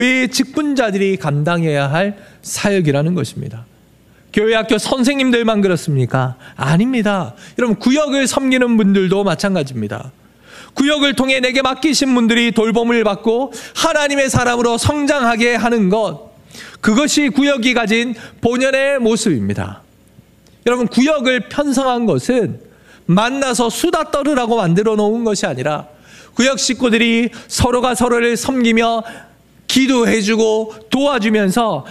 교회 직분자들이 감당해야 할 사역이라는 것입니다. 교회 학교 선생님들만 그렇습니까? 아닙니다. 여러분, 구역을 섬기는 분들도 마찬가지입니다. 구역을 통해 내게 맡기신 분들이 돌봄을 받고 하나님의 사람으로 성장하게 하는 것, 그것이 구역이 가진 본연의 모습입니다. 여러분, 구역을 편성한 것은 만나서 수다 떨으라고 만들어 놓은 것이 아니라 구역 식구들이 서로가 서로를 섬기며 기도해주고 도와주면서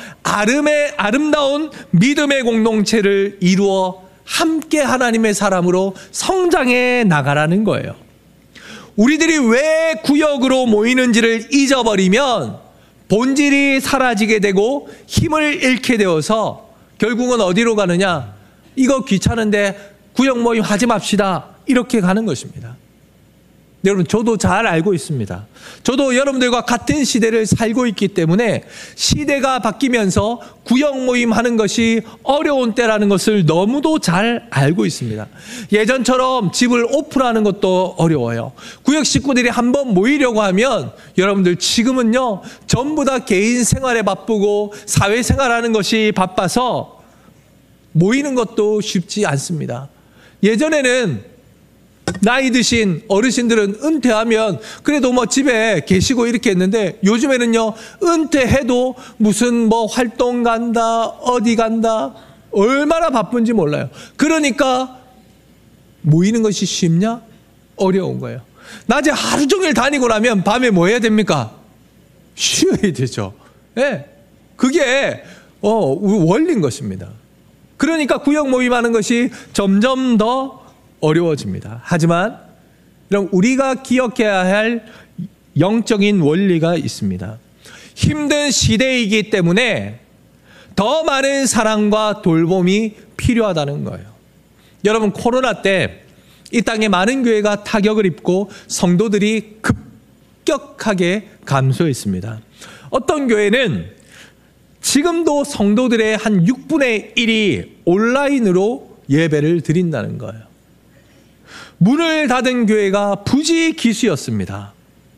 아름다운 믿음의 공동체를 이루어 함께 하나님의 사람으로 성장해 나가라는 거예요. 우리들이 왜 구역으로 모이는지를 잊어버리면 본질이 사라지게 되고 힘을 잃게 되어서 결국은 어디로 가느냐? 이거 귀찮은데 구역 모임 하지 맙시다. 이렇게 가는 것입니다. 여러분, 저도 잘 알고 있습니다. 저도 여러분들과 같은 시대를 살고 있기 때문에 시대가 바뀌면서 구역 모임 하는 것이 어려운 때라는 것을 너무도 잘 알고 있습니다. 예전처럼 집을 오픈하는 것도 어려워요. 구역 식구들이 한번 모이려고 하면 여러분들 지금은요, 전부 다 개인 생활에 바쁘고 사회생활하는 것이 바빠서 모이는 것도 쉽지 않습니다. 예전에는 나이 드신 어르신들은 은퇴하면 그래도 뭐 집에 계시고 이렇게 했는데, 요즘에는요, 은퇴해도 무슨 뭐 활동 간다, 어디 간다, 얼마나 바쁜지 몰라요. 그러니까 모이는 것이 쉽냐? 어려운 거예요. 낮에 하루 종일 다니고 나면 밤에 뭐 해야 됩니까? 쉬어야 되죠. 예. 그게 원리인 것입니다. 그러니까 구역 모임하는 것이 점점 더 어려워집니다. 하지만 우리가 기억해야 할 영적인 원리가 있습니다. 힘든 시대이기 때문에 더 많은 사랑과 돌봄이 필요하다는 거예요. 여러분, 코로나 때 이 땅에 많은 교회가 타격을 입고 성도들이 급격하게 감소했습니다. 어떤 교회는 지금도 성도들의 한 6분의 1이 온라인으로 예배를 드린다는 거예요. 문을 닫은 교회가 부지기수였습니다.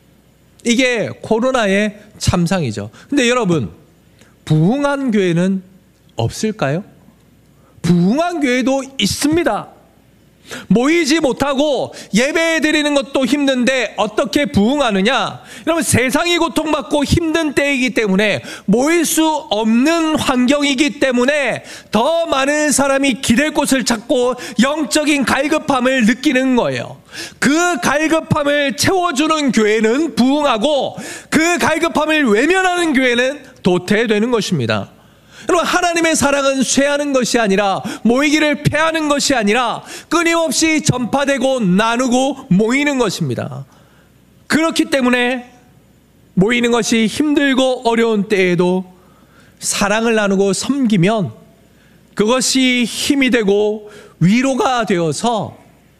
이게 코로나의 참상이죠. 근데 여러분, 부흥한 교회는 없을까요? 부흥한 교회도 있습니다. 모이지 못하고 예배 드리는 것도 힘든데 어떻게 부흥하느냐? 여러분, 세상이 고통받고 힘든 때이기 때문에, 모일 수 없는 환경이기 때문에 더 많은 사람이 기댈 곳을 찾고 영적인 갈급함을 느끼는 거예요. 그 갈급함을 채워주는 교회는 부흥하고, 그 갈급함을 외면하는 교회는 도태되는 것입니다. 여러분, 하나님의 사랑은 쇠하는 것이 아니라, 모이기를 패하는 것이 아니라 끊임없이 전파되고 나누고 모이는 것입니다. 그렇기 때문에 모이는 것이 힘들고 어려운 때에도 사랑을 나누고 섬기면 그것이 힘이 되고 위로가 되어서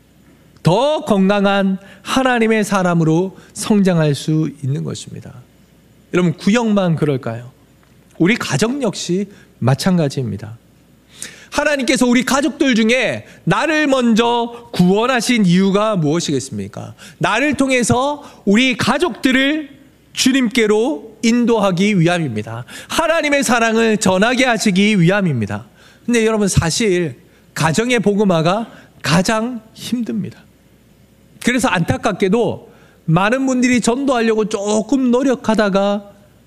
더 건강한 하나님의 사람으로 성장할 수 있는 것입니다. 여러분, 구역만 그럴까요? 우리 가정 역시 마찬가지입니다. 하나님께서 우리 가족들 중에 나를 먼저 구원하신 이유가 무엇이겠습니까? 나를 통해서 우리 가족들을 주님께로 인도하기 위함입니다. 하나님의 사랑을 전하게 하시기 위함입니다. 근데 여러분, 사실 가정의 복음화가 가장 힘듭니다. 그래서 안타깝게도 많은 분들이 전도하려고 조금 노력하다가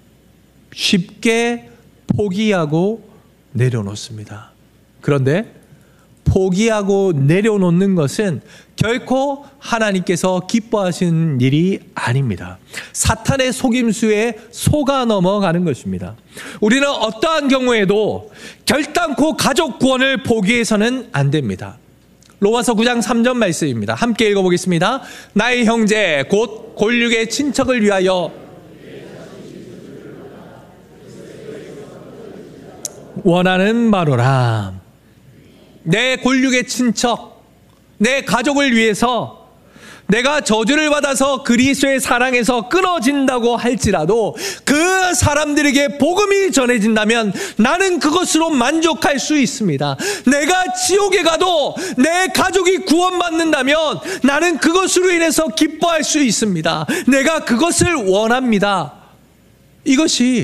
쉽게 포기하고 내려놓습니다. 그런데 포기하고 내려놓는 것은 결코 하나님께서 기뻐하시는 일이 아닙니다. 사탄의 속임수에 속아 넘어가는 것입니다. 우리는 어떠한 경우에도 결단코 가족 구원을 포기해서는 안 됩니다. 로마서 9장 3절 말씀입니다. 함께 읽어보겠습니다. 나의 형제 곧 골육의 친척을 위하여 원하는 바로라. 내 골육의 친척, 내 가족을 위해서 내가 저주를 받아서 그리스도의 사랑에서 끊어진다고 할지라도 그 사람들에게 복음이 전해진다면 나는 그것으로 만족할 수 있습니다. 내가 지옥에 가도 내 가족이 구원받는다면 나는 그것으로 인해서 기뻐할 수 있습니다. 내가 그것을 원합니다. 이것이